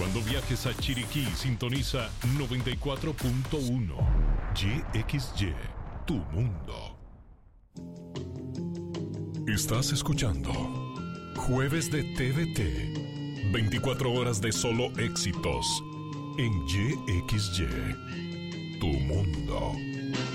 Cuando viajes a Chiriquí, sintoniza 94.1 YXY, tu mundo. Estás escuchando Jueves de TVT, 24 horas de solo éxitos en YXY, tu mundo.